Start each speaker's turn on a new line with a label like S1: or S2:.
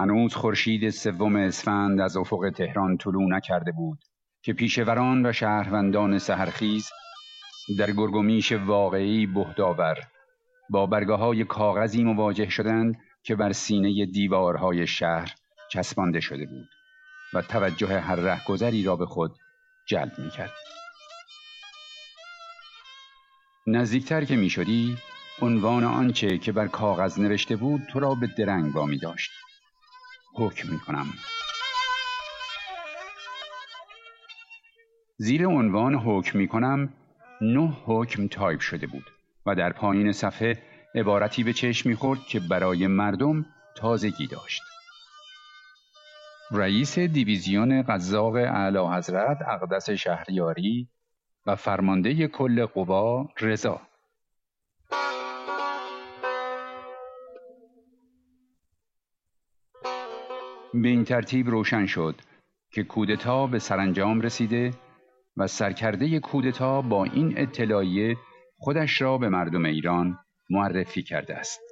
S1: هنوز خورشید 3 اسفند از افق تهران طلوع نکرده بود که پیشوران و شهروندان سحرخیز در گرگومیش واقعی بهدآور با برگه‌های کاغذی مواجه شدند که بر سینه دیوارهای شهر چسبانده شده بود و توجه هر رهگذری را به خود جلب می‌کرد. نزدیکتر که می‌شدی، عنوان آنچه که بر کاغذ نوشته بود تو را به درنگ وامی داشت. حکم می‌کنم. زیر عنوان حکم می‌کنم 9 حکم تایپ شده بود و در پایین صفحه عبارتی به چشم می‌خورد که برای مردم تازگی داشت. رئیس دیویزیون قزاق اعلیحضرت اقدس شهریاری و فرمانده کل قوا رضا. به این ترتیب روشن شد که کودتا به سرانجام رسیده و سرکرده کودتا با این اطلاعیه خودش را به مردم ایران معرفی کرده است.